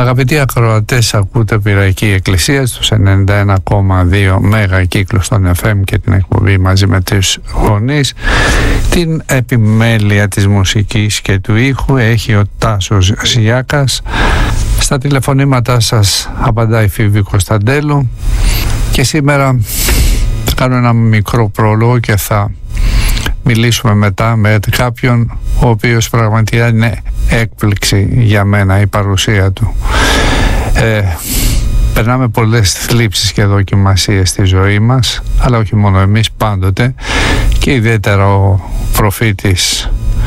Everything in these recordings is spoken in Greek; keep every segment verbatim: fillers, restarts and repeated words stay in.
Αγαπητοί ακροατές, ακούτε Πειραϊκή Εκκλησία στους ενενήντα ένα κόμμα δύο μέγα κύκλους των εφ εμ και την εκπομπή μαζί με τους γονείς. Την επιμέλεια της μουσικής και του ήχου έχει ο Τάσος Ζιάκας. Στα τηλεφωνήματά σας απαντάει η Φίβη Κωνσταντέλου και σήμερα θα κάνω ένα μικρό πρόλογο και θα μιλήσουμε μετά με κάποιον ο οποίος πραγματικά είναι έκπληξη για μένα η παρουσία του. Ε, περνάμε πολλές θλίψεις και δοκιμασίες στη ζωή μας, αλλά όχι μόνο εμείς, πάντοτε, και ιδιαίτερα ο προφήτης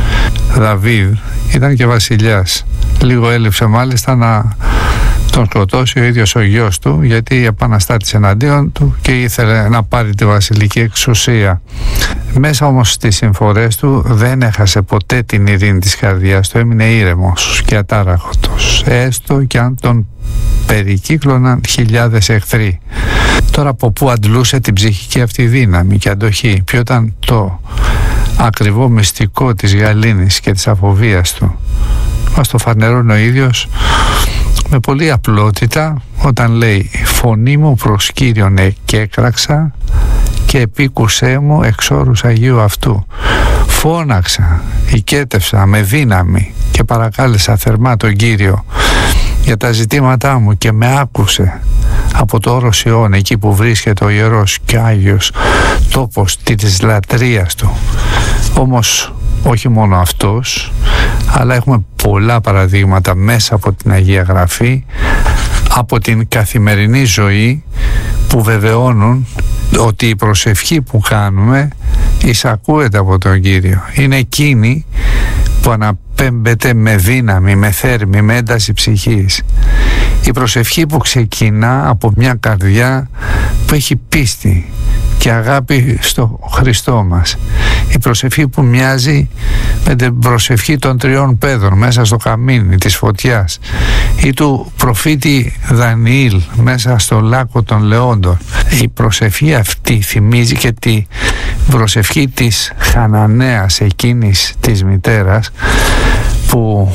Δαβίδ ήταν και βασιλιάς. Λίγο έλειψε μάλιστα να τον σκοτώσει ο ίδιος ο γιος του, γιατί επαναστάτησε εναντίον του και ήθελε να πάρει τη βασιλική εξουσία. Μέσα όμως στις συμφορές του δεν έχασε ποτέ την ειρήνη της καρδιάς του, έμεινε ήρεμος και ατάραχτος, έστω και αν τον περικύκλωναν χιλιάδες εχθροί. Τώρα από πού αντλούσε την ψυχική αυτή δύναμη και αντοχή? Ποιο ήταν το ακριβό μυστικό της γαλήνης και της αφοβίας του? Μας το φανερώνει ο ίδιος με πολλή απλότητα όταν λέει: «Φωνή μου προς Κύριον εκέκραξα και επίκουσέ μου εξ όρους Αγίου αυτού». Φώναξα, οικέτευσα με δύναμη και παρακάλεσα θερμά τον Κύριο για τα ζητήματά μου και με άκουσε από το όρος Ιών, εκεί που βρίσκεται ο Ιερός και Άγιος τόπος της λατρείας του. Όμως όχι μόνο αυτός, αλλά έχουμε πολλά παραδείγματα μέσα από την Αγία Γραφή, από την καθημερινή ζωή, που βεβαιώνουν ότι η προσευχή που κάνουμε εισακούεται από τον Κύριο. Είναι εκείνη που αναπέμπεται με δύναμη, με θέρμη, με ένταση ψυχής. Η προσευχή που ξεκινά από μια καρδιά που έχει πίστη και αγάπη στο Χριστό μας. Η προσευχή που μοιάζει με την προσευχή των τριών παιδών μέσα στο καμίνι της φωτιάς, ή του προφήτη Δανιήλ μέσα στο λάκκο των λεόντων. Η προσευχή αυτή θυμίζει και τη προσευχή της Χαναναίας, εκείνης της μητέρας, που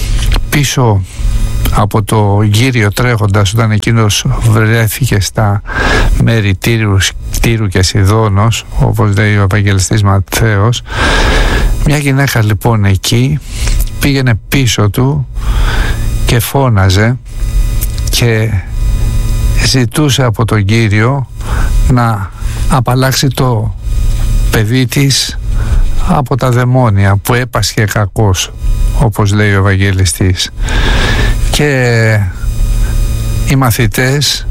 πίσω από το Κύριο τρέχοντας, όταν εκείνος βρέθηκε στα μέρη Τύρου, Τύρου και Σιδώνος, όπως λέει ο Ευαγγελιστής Ματθαίος, μια γυναίκα λοιπόν εκεί πήγαινε πίσω του και φώναζε και ζητούσε από τον Κύριο να απαλλάξει το παιδί της από τα δαιμόνια που έπασχε κακός, όπως λέει ο Ευαγγελιστής. Και οι μαθητές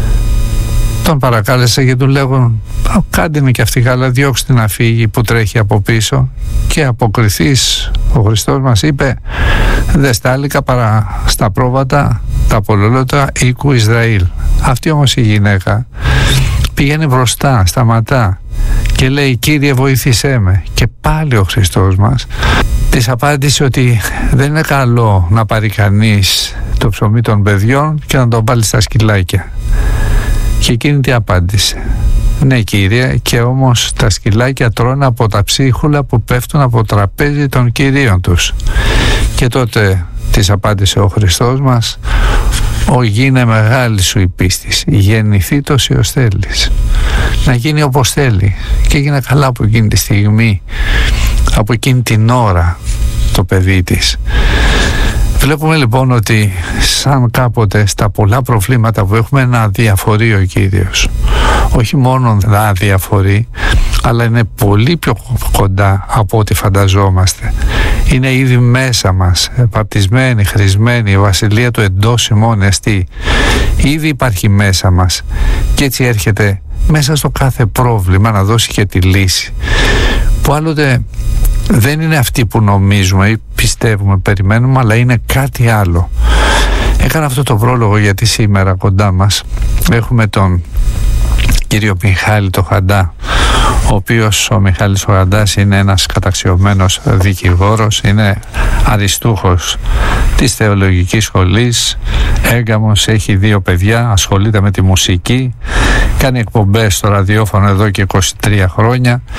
τον παρακάλεσε και του λέγουν: «Κάντε με και αυτή καλά, διώξτε να φύγει που τρέχει από πίσω». Και αποκριθείς ο Χριστός μας είπε: «Δε στάλικα παρά στα πρόβατα τα πολλολότα οίκου Ισραήλ». Αυτή όμως η γυναίκα πηγαίνει μπροστά, σταματά και λέει: «Κύριε, βοήθησέ με». Και πάλι ο Χριστός μας της απάντησε ότι δεν είναι καλό να πάρει κανείς το ψωμί των παιδιών και να το βάλει στα σκυλάκια. Και εκείνη τι απάντησε: «Ναι, Κύριε, και όμως τα σκυλάκια τρώνε από τα ψίχουλα που πέφτουν από το τραπέζι των κυρίων τους». Και τότε της απάντησε ο Χριστός μας: «Ω γίνε μεγάλη σου η πίστης, γεννηθήτως ως θέλεις». Να γίνει όπως θέλει. Και έγινε καλά από εκείνη τη στιγμή, από εκείνη την ώρα, το παιδί της. Βλέπουμε λοιπόν ότι σαν κάποτε στα πολλά προβλήματα που έχουμε να αδιαφορεί ο Κύριος. Όχι μόνο να αδιαφορεί, αλλά είναι πολύ πιο κοντά από ό,τι φανταζόμαστε. Είναι ήδη μέσα μας, βαπτισμένη, χρησμένη, η βασιλεία του εντός ημών εστί. Ήδη υπάρχει μέσα μας και έτσι έρχεται μέσα στο κάθε πρόβλημα να δώσει και τη λύση, που άλλοτε δεν είναι αυτή που νομίζουμε ή πιστεύουμε, περιμένουμε, αλλά είναι κάτι άλλο. Έκανα αυτό το πρόλογο γιατί σήμερα κοντά μας έχουμε τον κύριο Μιχάλη το Χαντά, ο οποίος ο Μιχάλης ο Χαντάς είναι ένας καταξιωμένος δικηγόρος, είναι αριστούχος της θεολογικής σχολής, έγκαμος, έχει δύο παιδιά, ασχολείται με τη μουσική, κάνει εκπομπές στο ραδιόφωνο εδώ και είκοσι τρία χρόνια.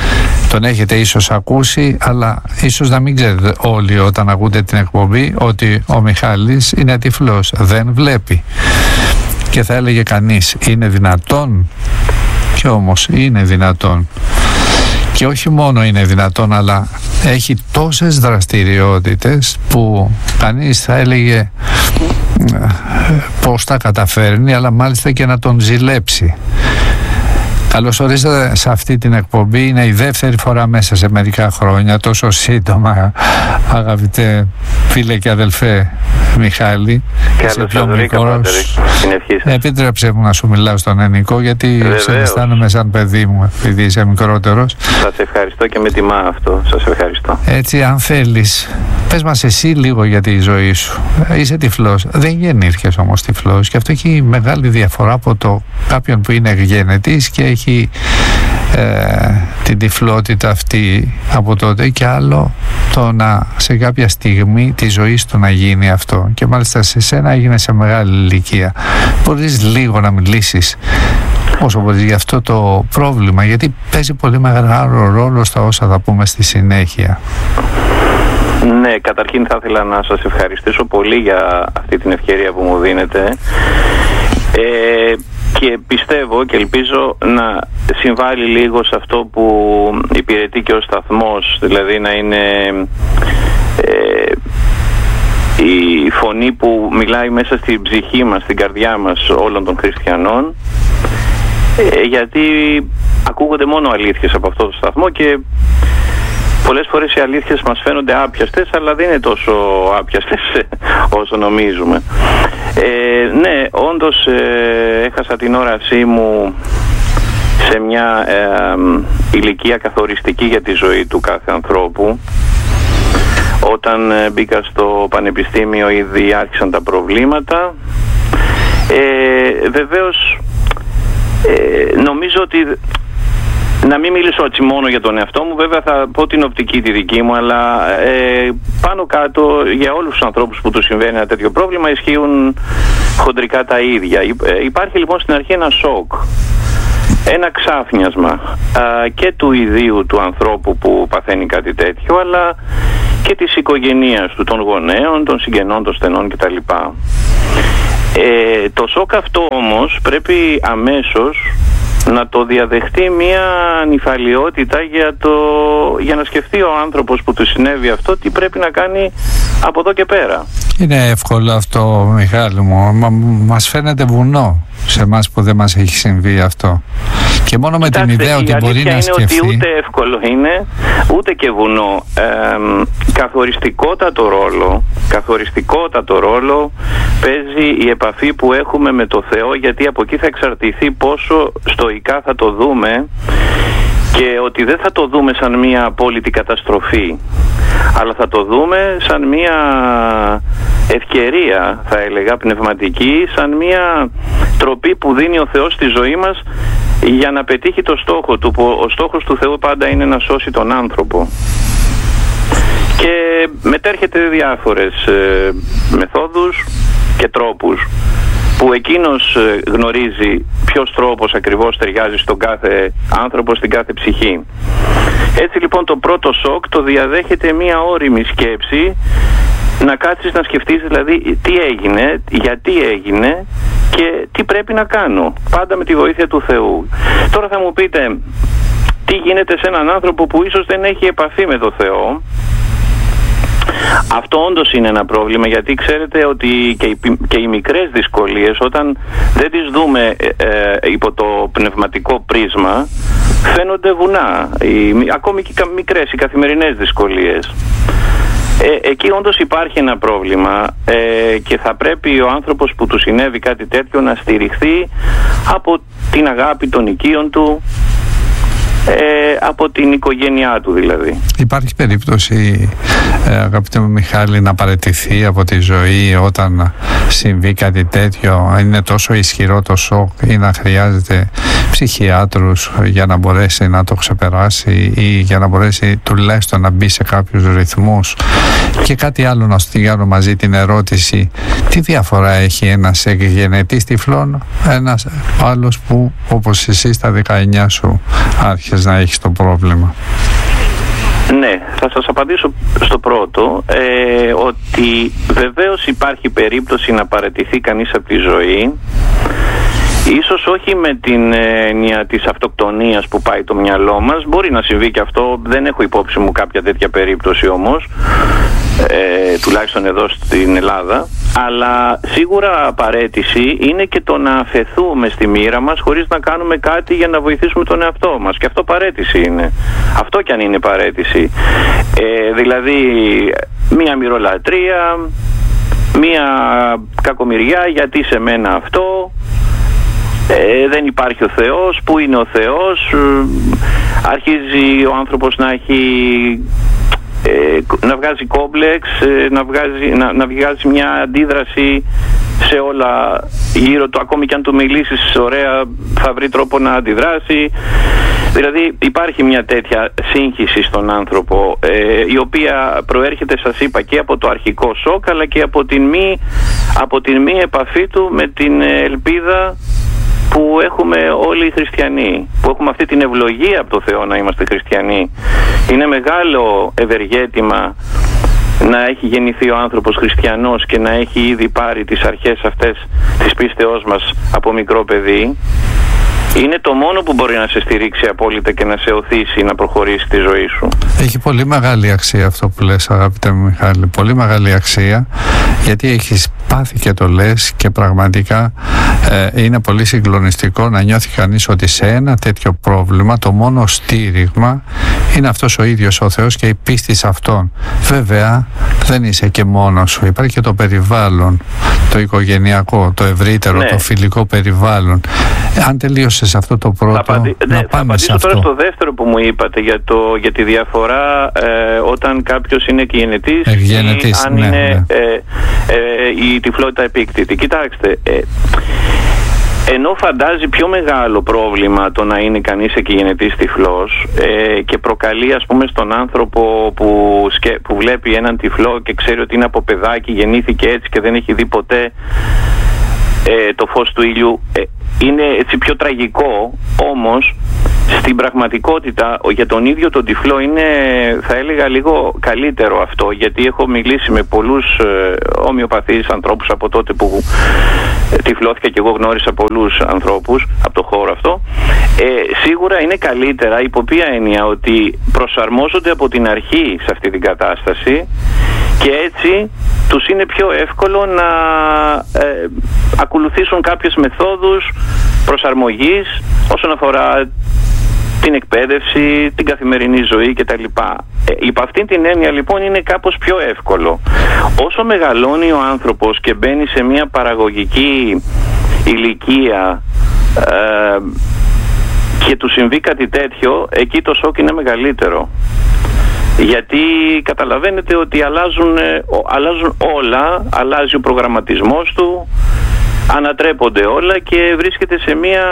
τον έχετε ίσως ακούσει, αλλά ίσως να μην ξέρετε όλοι όταν ακούτε την εκπομπή ότι ο Μιχάλης είναι τυφλός, δεν βλέπει. Και θα έλεγε κανείς, είναι δυνατόν? Και όμως είναι δυνατόν. Και όχι μόνο είναι δυνατόν, αλλά έχει τόσες δραστηριότητες που κανείς θα έλεγε πώς τα καταφέρνει, αλλά μάλιστα και να τον ζηλέψει. Καλώς ορίσατε σε αυτή την εκπομπή. Είναι η δεύτερη φορά μέσα σε μερικά χρόνια, τόσο σύντομα, αγαπητέ φίλε και αδελφέ Μιχάλη. Καλώς σας βρήκα, Επίτρεψε μου να σου μιλάω στον ελληνικό, γιατί σε αισθάνομαι σαν παιδί μου, επειδή είσαι μικρότερος. Σας ευχαριστώ και με τιμά αυτό. Σας ευχαριστώ. Έτσι, αν θέλεις, πες μας εσύ λίγο για τη ζωή σου. Είσαι τυφλός. Δεν γεννήθηκες όμως τυφλός, και αυτό έχει μεγάλη διαφορά από το κάποιον που είναι γενετής και έχει ε, την τυφλότητα αυτή από τότε, και άλλο το να σε κάποια στιγμή τη ζωή του να γίνει αυτό, και μάλιστα σε σένα έγινε σε μεγάλη ηλικία. Μπορείς λίγο να μιλήσεις όσο μπορείς για αυτό το πρόβλημα, γιατί παίζει πολύ μεγάλο ρόλο στα όσα θα πούμε στη συνέχεια. Ναι, καταρχήν θα ήθελα να σας ευχαριστήσω πολύ για αυτή την ευκαιρία που μου δίνετε, ε, και πιστεύω και ελπίζω να συμβάλλει λίγο σε αυτό που υπηρετεί και ο σταθμός, δηλαδή να είναι ε, η φωνή που μιλάει μέσα στην ψυχή μας, στην καρδιά μας όλων των χριστιανών, ε, γιατί ακούγονται μόνο αλήθειες από αυτό το σταθμό, και πολλές φορές οι αλήθειες μας φαίνονται άπιαστες, αλλά δεν είναι τόσο άπιαστες όσο νομίζουμε. Ε, ναι, όντως ε, έχασα την όρασή μου σε μια ε, ε, ηλικία καθοριστική για τη ζωή του κάθε ανθρώπου. Όταν ε, μπήκα στο πανεπιστήμιο ήδη άρχισαν τα προβλήματα. Ε, βεβαίως ε, νομίζω ότι, να μην μιλήσω έτσι μόνο για τον εαυτό μου, βέβαια θα πω την οπτική τη δική μου, αλλά ε, πάνω κάτω για όλους τους ανθρώπους που τους συμβαίνει ένα τέτοιο πρόβλημα ισχύουν χοντρικά τα ίδια. Ε, υπάρχει λοιπόν στην αρχή ένα σοκ, ένα ξάφνιασμα α, και του ιδίου του ανθρώπου που παθαίνει κάτι τέτοιο, αλλά και της οικογένειας του, των γονέων, των συγγενών, των στενών κτλ. Ε, το σοκ αυτό όμως πρέπει αμέσως να το διαδεχτεί μια νηφαλιότητα για, το, για να σκεφτεί ο άνθρωπος που του συνέβη αυτό τι πρέπει να κάνει από εδώ και πέρα. Είναι εύκολο αυτό, Μιχάλη μου. Μα, μας φαίνεται βουνό σε εμάς που δεν μας έχει συμβεί αυτό. Και μόνο με Κοιτάξτε, την ιδέα ότι μπορεί να σκεφτεί. Είναι ότι ούτε εύκολο είναι, ούτε και βουνό. Ε, καθοριστικότατο ρόλο, καθοριστικότατο ρόλο παίζει η επαφή που έχουμε με το Θεό, γιατί από εκεί θα εξαρτηθεί πόσο στοικά θα το δούμε, και ότι δεν θα το δούμε σαν μια απόλυτη καταστροφή, αλλά θα το δούμε σαν μια ευκαιρία, θα έλεγα, πνευματική, σαν μια τροπή που δίνει ο Θεός στη ζωή μας για να πετύχει το στόχο του, που ο στόχος του Θεού πάντα είναι να σώσει τον άνθρωπο. Και μετέρχεται διάφορες ε, μεθόδους και τρόπους, που εκείνος γνωρίζει ποιος τρόπος ακριβώς ταιριάζει στον κάθε άνθρωπο, στην κάθε ψυχή. Έτσι λοιπόν το πρώτο σοκ το διαδέχεται μία ώριμη σκέψη, να κάτσεις να σκεφτείς δηλαδή τι έγινε, γιατί έγινε και τι πρέπει να κάνω, πάντα με τη βοήθεια του Θεού. Τώρα θα μου πείτε, τι γίνεται σε έναν άνθρωπο που ίσως δεν έχει επαφή με το Θεό? Αυτό όντως είναι ένα πρόβλημα, γιατί ξέρετε ότι και οι, και οι μικρές δυσκολίες, όταν δεν τις δούμε ε, ε, υπό το πνευματικό πρίσμα, φαίνονται βουνά, οι, ακόμη και οι μικρές, οι καθημερινές δυσκολίες. Ε, εκεί όντως υπάρχει ένα πρόβλημα, ε, και θα πρέπει ο άνθρωπος που του συνέβη κάτι τέτοιο να στηριχθεί από την αγάπη των οικείων του, Ε, από την οικογένειά του δηλαδή. Υπάρχει περίπτωση, ε, αγαπητέ μου Μιχάλη, να παραιτηθεί από τη ζωή όταν συμβεί κάτι τέτοιο? Είναι τόσο ισχυρό το σοκ, ή να χρειάζεται ψυχιάτρους για να μπορέσει να το ξεπεράσει, ή για να μπορέσει τουλάχιστον να μπει σε κάποιους ρυθμούς? Και κάτι άλλο να στείλω μαζί την ερώτηση, τι διαφορά έχει ένας εκγενετής τυφλών, ένας άλλος που όπως εσύ στα δεκαεννιά σου άρχισε να έχεις το πρόβλημα? Ναι, θα σας απαντήσω στο πρώτο, ε, ότι βεβαίως υπάρχει περίπτωση να παραιτηθεί κανείς από τη ζωή, ίσως όχι με την έννοια της αυτοκτονίας που πάει το μυαλό μας, μπορεί να συμβεί και αυτό, δεν έχω υπόψη μου κάποια τέτοια περίπτωση όμως, ε, τουλάχιστον εδώ στην Ελλάδα, αλλά σίγουρα παραίτηση είναι και το να αφεθούμε στη μοίρα μας χωρίς να κάνουμε κάτι για να βοηθήσουμε τον εαυτό μας, και αυτό παραίτηση είναι, αυτό κι αν είναι παραίτηση, ε, δηλαδή μία μυρολατρεία, μία κακομοιριά, γιατί σε μένα αυτό, Ε, δεν υπάρχει ο Θεός, πού είναι ο Θεός, ε, αρχίζει ο άνθρωπος να έχει ε, να βγάζει κόμπλεξ, ε, να, βγάζει, να, να βγάζει μια αντίδραση σε όλα γύρω του, ακόμη και αν του μιλήσεις ωραία θα βρει τρόπο να αντιδράσει. Δηλαδή υπάρχει μια τέτοια σύγχυση στον άνθρωπο, ε, η οποία προέρχεται, σας είπα, και από το αρχικό σοκ, αλλά και από την μη, από την μη επαφή του με την ελπίδα που έχουμε όλοι οι χριστιανοί, που έχουμε αυτή την ευλογία από το Θεό να είμαστε χριστιανοί. Είναι μεγάλο ευεργέτημα να έχει γεννηθεί ο άνθρωπος χριστιανός και να έχει ήδη πάρει τις αρχές αυτές της πίστεώς μας από μικρό παιδί. Είναι το μόνο που μπορεί να σε στηρίξει απόλυτα και να σε οθήσει να προχωρήσει τη ζωή σου. Έχει πολύ μεγάλη αξία αυτό που λες, αγαπητέ μου Μιχάλη. Πολύ μεγάλη αξία, γιατί έχεις πάθει και το λες, και πραγματικά ε, είναι πολύ συγκλονιστικό να νιώθει κανείς ότι σε ένα τέτοιο πρόβλημα το μόνο στήριγμα είναι αυτός ο ίδιος ο Θεός και η πίστη σε Αυτόν. Βέβαια δεν είσαι και μόνος σου, υπάρχει και το περιβάλλον, το οικογενειακό, το ευρύτερο, ναι, το φιλικό περιβάλλον. Αν τελείωσες αυτό το πρώτο, απαντη... να ναι, πάμε θα απαντήσω σε αυτό. Τώρα στο δεύτερο που μου είπατε για, το, για τη διαφορά ε, όταν κάποιος είναι εκγενετής ή αν ναι, είναι ναι. Ε, ε, η τυφλότητα επίκτητη. Κοιτάξτε, ε, ενώ φαντάζει πιο μεγάλο πρόβλημα το να είναι κανείς εκγενετής τυφλός ε, και προκαλεί, ας πούμε, στον άνθρωπο που, σκε, που βλέπει έναν τυφλό και ξέρει ότι είναι από παιδάκι, γεννήθηκε έτσι και δεν έχει δει ποτέ ε, το φως του ήλιου, ε, είναι έτσι πιο τραγικό. Όμως στην πραγματικότητα για τον ίδιο τον τυφλό είναι, θα έλεγα, λίγο καλύτερο αυτό, γιατί έχω μιλήσει με πολλούς ε, ομοιοπαθείς ανθρώπους από τότε που ε, τυφλώθηκα, και εγώ γνώρισα πολλούς ανθρώπους από το χώρο αυτό. Ε, σίγουρα είναι καλύτερα, υπό ποια έννοια? Ότι προσαρμόζονται από την αρχή σε αυτή την κατάσταση και έτσι τους είναι πιο εύκολο να ε, ακολουθήσουν κάποιες μεθόδους προσαρμογής όσον αφορά την εκπαίδευση, την καθημερινή ζωή κτλ. Ε, υπ' αυτήν την έννοια λοιπόν είναι κάπως πιο εύκολο. Όσο μεγαλώνει ο άνθρωπος και μπαίνει σε μια παραγωγική ηλικία ε, και του συμβεί κάτι τέτοιο, εκεί το σοκ είναι μεγαλύτερο. Γιατί καταλαβαίνετε ότι αλλάζουν, αλλάζουν όλα, αλλάζει ο προγραμματισμός του, ανατρέπονται όλα και βρίσκεται σε μια...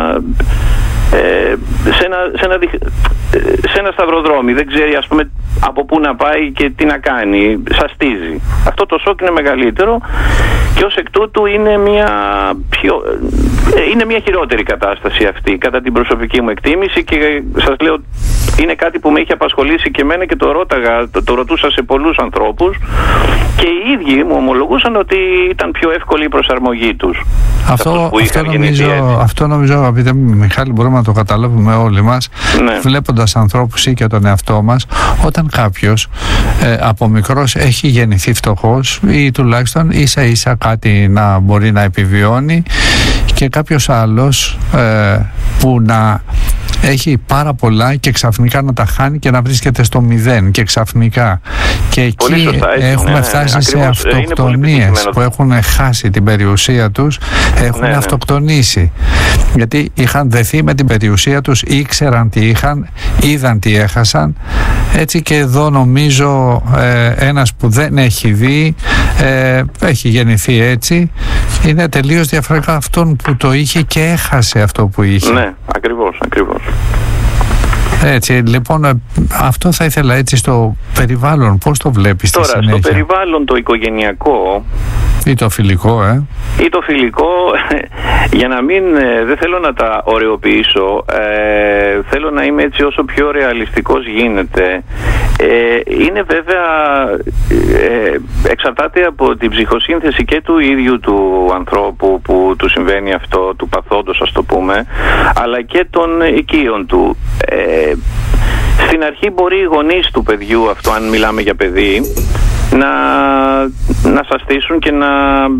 Ε, σε, ένα, σε, ένα, σε ένα σταυροδρόμι, δεν ξέρει, ας πούμε, από πού να πάει και τι να κάνει, σαστίζει. Αυτό το σοκ είναι μεγαλύτερο και ως εκ τούτου είναι μια, πιο, είναι μια χειρότερη κατάσταση αυτή κατά την προσωπική μου εκτίμηση, και σας λέω, είναι κάτι που με είχε απασχολήσει και εμένα και το ρώταγα, το, το ρωτούσα σε πολλούς ανθρώπους και οι ίδιοι μου ομολογούσαν ότι ήταν πιο εύκολη η προσαρμογή τους. Αυτό, αυτό, νομίζω, αυτό νομίζω, αγαπητέ Μιχάλη, μπορούμε να το καταλάβουμε όλοι μας, ναι, βλέποντας ανθρώπους ή και τον εαυτό μας, όταν κάποιος ε, από μικρός έχει γεννηθεί φτωχός ή τουλάχιστον ίσα ίσα κάτι να μπορεί να επιβιώνει, και κάποιος άλλος ε, που να έχει πάρα πολλά και ξαφνικά να τα χάνει και να βρίσκεται στο μηδέν και ξαφνικά, και εκεί σωστά, έχουμε ναι, φτάσει ναι, σε ακριβώς, αυτοκτονίες που έχουν χάσει την περιουσία τους, έχουν ναι, ναι. αυτοκτονήσει γιατί είχαν δεθεί με την περιουσία τους, ήξεραν τι είχαν, είδαν τι έχασαν. Έτσι και εδώ νομίζω ε, ένας που δεν έχει δει, ε, έχει γεννηθεί έτσι, είναι τελείως διαφορετικά αυτόν που το είχε και έχασε αυτό που είχε. Ναι, ακριβώς, ακριβώς. Έτσι, λοιπόν, αυτό θα ήθελα έτσι στο περιβάλλον. Πώς το βλέπεις στη συνέχεια? Τώρα, στο περιβάλλον το οικογενειακό ή το φιλικό, ε? ή το φιλικό, για να μην, δεν θέλω να τα ωρεοποιήσω, ε, θέλω να είμαι έτσι όσο πιο ρεαλιστικός γίνεται. Ε, είναι βέβαια, ε, εξαρτάται από την ψυχοσύνθεση και του ίδιου του ανθρώπου που του συμβαίνει αυτό, του παθόντος ας το πούμε, αλλά και των οικείων του. Ε, στην αρχή μπορεί οι γονείς του παιδιού αυτό, αν μιλάμε για παιδί, να, να σαστήσουν και να,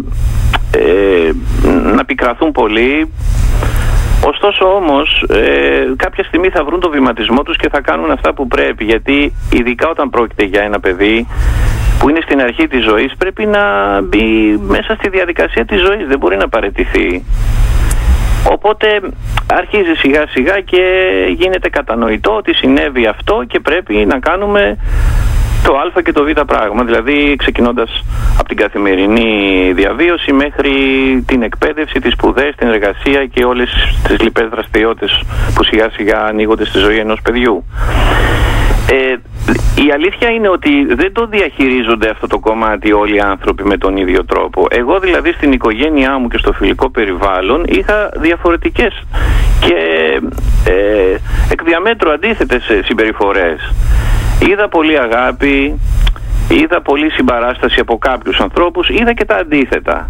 ε, να πικραθούν πολύ. Ωστόσο όμως ε, κάποια στιγμή θα βρουν το βηματισμό τους και θα κάνουν αυτά που πρέπει, γιατί ειδικά όταν πρόκειται για ένα παιδί που είναι στην αρχή της ζωής, πρέπει να μπει μέσα στη διαδικασία της ζωής, δεν μπορεί να παραιτηθεί. Οπότε αρχίζει σιγά σιγά και γίνεται κατανοητό ότι συνέβη αυτό και πρέπει να κάνουμε το α και το β πράγμα, δηλαδή ξεκινώντας από την καθημερινή διαβίωση μέχρι την εκπαίδευση, τις σπουδές, την εργασία και όλες τις λοιπές δραστηριότητες που σιγά σιγά ανοίγονται στη ζωή ενός παιδιού. Ε, η αλήθεια είναι ότι δεν το διαχειρίζονται αυτό το κομμάτι όλοι οι άνθρωποι με τον ίδιο τρόπο. Εγώ δηλαδή στην οικογένειά μου και στο φιλικό περιβάλλον είχα διαφορετικές και ε, εκ διαμέτρου αντίθετες συμπεριφορές. Είδα πολύ αγάπη, είδα πολύ συμπαράσταση από κάποιους ανθρώπους, είδα και τα αντίθετα.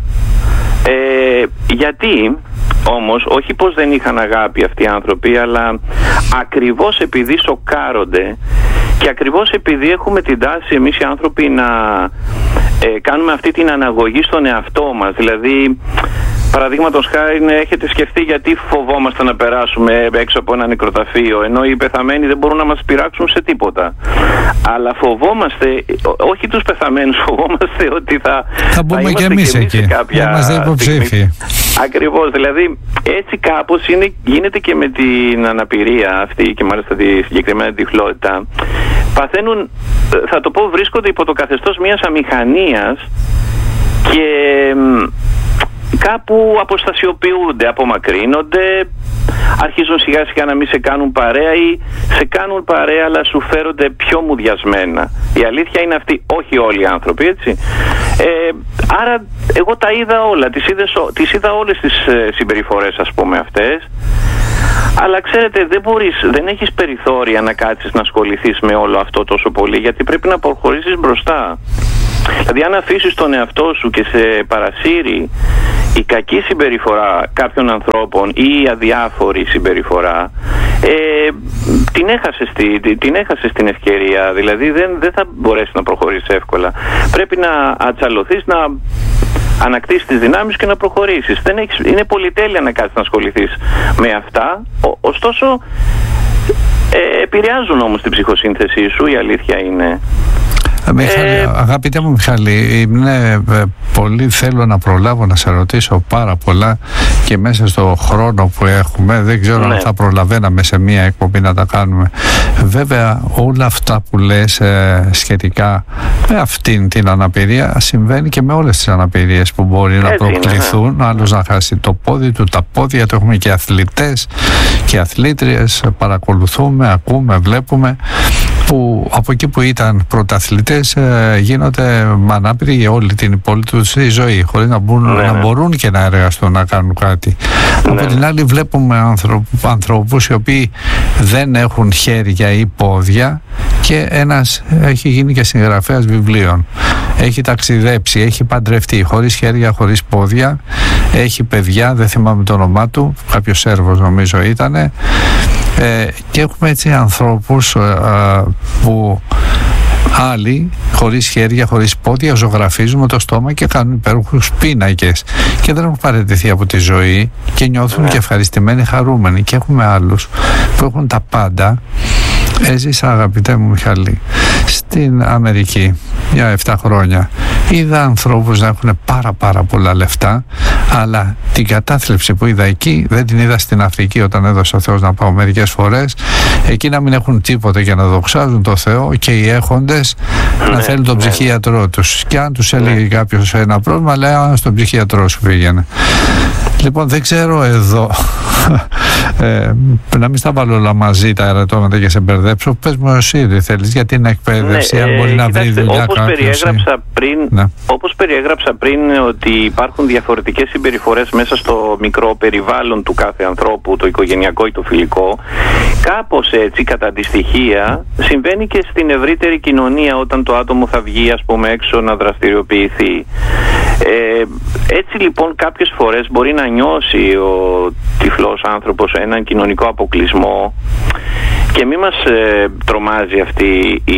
Ε, γιατί όμως, όχι πως δεν είχαν αγάπη αυτοί οι άνθρωποι, αλλά ακριβώς επειδή σοκάρονται και ακριβώς επειδή έχουμε την τάση εμείς οι άνθρωποι να ε, κάνουμε αυτή την αναγωγή στον εαυτό μας, δηλαδή παραδείγματος χάρη, έχετε σκεφτεί γιατί φοβόμαστε να περάσουμε έξω από ένα νεκροταφείο, ενώ οι πεθαμένοι δεν μπορούν να μας πειράξουν σε τίποτα. Αλλά φοβόμαστε, όχι τους πεθαμένους, φοβόμαστε ότι θα, θα μπούμε και εμείς εκεί. Κάποια είμαστε υποψήφοι. Ακριβώς, δηλαδή έτσι κάπως είναι, γίνεται και με την αναπηρία αυτή και μάλιστα τη συγκεκριμένη τυφλότητα. Παθαίνουν, θα το πω, βρίσκονται υπό το καθεστώς μιας αμηχανίας και κάπου αποστασιοποιούνται, απομακρύνονται, αρχίζουν σιγά σιγά να μην σε κάνουν παρέα ή σε κάνουν παρέα αλλά σου φέρονται πιο μουδιασμένα. Η αλήθεια είναι αυτή, όχι όλοι οι άνθρωποι, έτσι. Ε, άρα εγώ τα είδα όλα, τις, είδες, τις είδα όλες τις ε, συμπεριφορές ας πούμε αυτές. Αλλά ξέρετε, δεν μπορείς, δεν έχεις περιθώρια να κάτσεις να ασχοληθείς με όλο αυτό τόσο πολύ, γιατί πρέπει να προχωρήσεις μπροστά. Δηλαδή αν αφήσεις τον εαυτό σου και σε παρασύρει η κακή συμπεριφορά κάποιων ανθρώπων ή η αδιάφορη συμπεριφορά, ε, την, έχασες, την, την έχασες την ευκαιρία, δηλαδή δεν, δεν θα μπορέσεις να προχωρήσεις εύκολα. Πρέπει να ατσαλωθείς, να ανακτήσεις τις δυνάμεις και να προχωρήσεις. Δεν έχεις, είναι πολυτέλεια να κάτσεις να ασχοληθείς με αυτά, ο, ωστόσο ε, επηρεάζουν όμως την ψυχοσύνθεσή σου, η αλήθεια είναι. Μιχάλη, ε... αγαπητέ μου Μιχάλη, ναι, πολύ θέλω να προλάβω να σε ρωτήσω πάρα πολλά και μέσα στο χρόνο που έχουμε δεν ξέρω ναι. αν θα προλαβαίναμε σε μία εκπομπή να τα κάνουμε. Βέβαια όλα αυτά που λες ε, σχετικά με αυτήν την αναπηρία συμβαίνει και με όλες τις αναπηρίες που μπορεί Έτσι να προκληθούν, είναι, ναι. άλλος να χάσει το πόδι του, τα πόδια του, έχουμε και αθλητές και αθλήτριες, παρακολουθούμε, ακούμε, βλέπουμε που από εκεί που ήταν πρωταθλητές ε, γίνονται ανάπηροι για όλη την υπόλοιπη τους ζωή, χωρίς να, μπορούν, ναι, να μπορούν και να εργαστούν, να κάνουν κάτι. Ναι. Από την άλλη βλέπουμε άνθρωπου, ανθρώπους οι οποίοι δεν έχουν χέρια ή πόδια και ένας έχει γίνει και συγγραφέας βιβλίων. Έχει ταξιδέψει, έχει παντρευτεί, χωρίς χέρια, χωρίς πόδια, έχει παιδιά, δεν θυμάμαι το όνομά του, κάποιος Σέρβος νομίζω ήτανε. Ε, και έχουμε έτσι ανθρώπους ε, που άλλοι χωρίς χέρια, χωρίς πόδια ζωγραφίζουν με το στόμα και κάνουν υπέροχους πίνακες και δεν έχουν παραιτηθεί από τη ζωή και νιώθουν και ευχαριστημένοι, χαρούμενοι. Και έχουμε άλλους που έχουν τα πάντα. Έζησα, αγαπητέ μου Μιχάλη, στην Αμερική για επτά χρόνια. Είδα ανθρώπους να έχουν πάρα πάρα πολλά λεφτά, αλλά την κατάθλιψη που είδα εκεί δεν την είδα στην Αφρική όταν έδωσε ο Θεός να πάω μερικές φορές. Εκεί να μην έχουν τίποτα για να δοξάζουν το Θεό και οι έχοντες ναι, να θέλουν τον ναι. ψυχίατρό τους. Και αν τους έλεγε ναι. κάποιος ένα πρόβλημα, λέει στον ψυχίατρό σου πήγαινε. Λοιπόν, δεν ξέρω εδώ ε, να μην στα βάλω όλα μαζί τα ερωτώματα και σε μπερδέψω. Πες μου εσύ δεν θέλεις για την εκπαίδευση, ναι, αν μπορεί ε, να βρει δουλειά όπως κάποιος. Περιέγραψα πριν, ναι. Όπως περιέγραψα πριν ότι υπάρχουν διαφορετικές συμπεριφορές μέσα στο μικρό περιβάλλον του κάθε ανθρώπου, το οικογενειακό ή το φιλικό, κάπως έτσι κατά αντιστοιχεία συμβαίνει και στην ευρύτερη κοινωνία όταν το άτομο θα βγει, ας πούμε, έξω να δραστηριοποιηθεί. Ε, έτσι λοιπόν κάποιες φορές μπορεί να νιώσει ο τυφλός άνθρωπος έναν κοινωνικό αποκλεισμό και μη μας ε, τρομάζει αυτή η,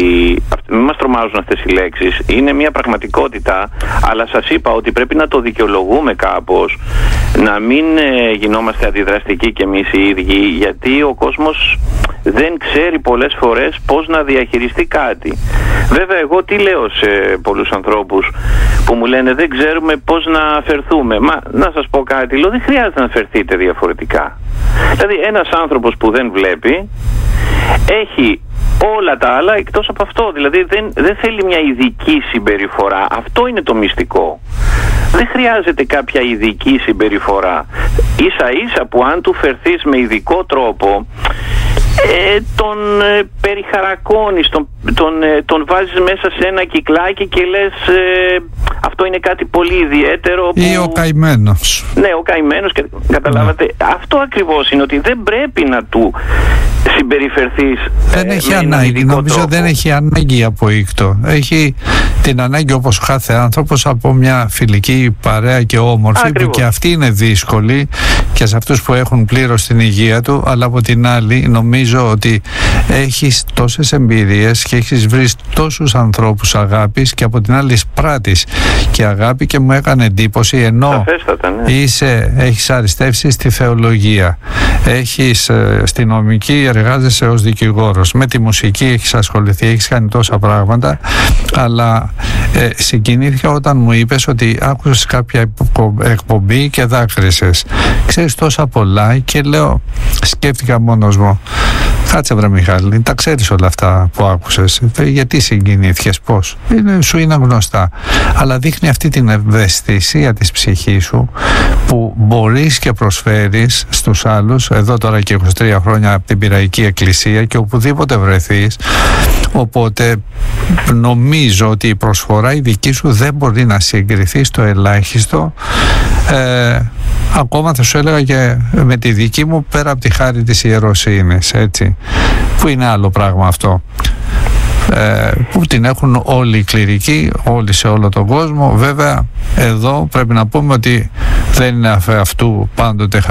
μη μας τρομάζουν αυτές οι λέξεις. Είναι μια πραγματικότητα, αλλά σας είπα ότι πρέπει να το δικαιολογούμε κάπως, να μην ε, γινόμαστε αντιδραστικοί κι εμείς οι ίδιοι, γιατί ο κόσμος δεν ξέρει πολλές φορές πώς να διαχειριστεί κάτι. Βέβαια εγώ τι λέω σε πολλούς ανθρώπους που μου λένε δεν ξέρουμε πώς να φερθούμε. Μα να σας πω κάτι, λέω, δεν χρειάζεται να φερθείτε διαφορετικά. Δηλαδή ένας άνθρωπος που δεν βλέπει έχει όλα τα άλλα εκτός από αυτό. Δηλαδή δεν, δεν θέλει μια ειδική συμπεριφορά. Αυτό είναι το μυστικό. Δεν χρειάζεται κάποια ειδική συμπεριφορά. Ίσα ίσα που αν του φερθείς με ειδικό τρόπο, ε, τον ε, περιχαρακώνεις, τον, τον, ε, τον βάζεις μέσα σε ένα κυκλάκι και λες ε, αυτό είναι κάτι πολύ ιδιαίτερο που... Ή ο καημένος. Ναι, ο καημένος, καταλάβατε. Ναι. Αυτό ακριβώς είναι, ότι δεν πρέπει να του συμπεριφερθείς δεν ε, έχει με ανάγκη, νομίζω τρόπο. Δεν έχει ανάγκη από ήκτο. Έχει την ανάγκη όπως κάθε άνθρωπος από μια φιλική παρέα και όμορφη. Ακριβώς. Που και αυτή είναι δύσκολη και σε αυτούς που έχουν πλήρως την υγεία του, αλλά από την άλλη νομίζω ότι έχεις τόσες εμπειρίες και έχεις βρει τόσους ανθρώπους αγάπης και από την άλλη πράττεις και αγάπη και μου έκανε εντύπωση, ενώ Σαφέστατα, ναι. είσαι, έχεις αριστεύσει στη θεολογία, έχεις ε, στη νομική, εργάζεσαι ως δικηγόρος, με τη μουσική έχεις ασχοληθεί, έχεις κάνει τόσα πράγματα, αλλά ε, συγκινήθηκα όταν μου είπες ότι άκουσες κάποια εκπομπή και δάκρυσες. Ξέρεις τόσα πολλά και λέω, σκέφτηκα μόνος μου, κάτσε βρε Μιχάλη, τα ξέρεις όλα αυτά που άκουσες, γιατί συγκινήθηκες, πώς, είναι, σου είναι γνωστά, αλλά δείχνει αυτή την ευαισθησία της ψυχής σου που μπορείς και προσφέρεις στους άλλους, εδώ τώρα και είκοσι τρία χρόνια από την Πειραϊκή Εκκλησία και οπουδήποτε βρεθείς. Οπότε νομίζω ότι η προσφορά η δική σου δεν μπορεί να συγκριθεί στο ελάχιστο, ε, ακόμα θα σου έλεγα και με τη δική μου, πέρα από τη χάρη της ιεροσύνης, έτσι, που είναι άλλο πράγμα αυτό, ε, που την έχουν όλοι οι κληρικοί, όλοι σε όλο τον κόσμο. Βέβαια εδώ πρέπει να πούμε ότι δεν είναι αφ' αυτού πάντοτε